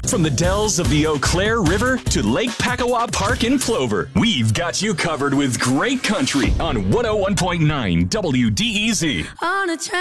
From the dells of the Eau Claire River to Lake Pakawa Park in Plover, we've got you covered with great country on 101.9 WDEZ. On a train.